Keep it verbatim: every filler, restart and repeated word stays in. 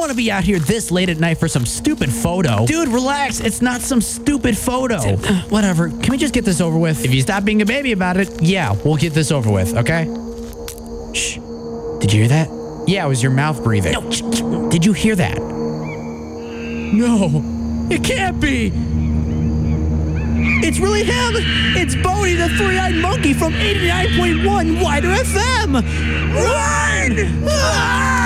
want to be out here this late at night for some stupid photo. Dude, relax. It's not some stupid photo. Uh, whatever. Can we just get this over with? If you stop being a baby about it, yeah, we'll get this over with, okay? Shh. Did you hear that? Yeah, it was your mouth breathing. No. Sh- sh- Did you hear that? No. It can't be. It's really him. It's Bodie, the three-eyed monkey from eighty-nine point one Wider F M. Run! Ah!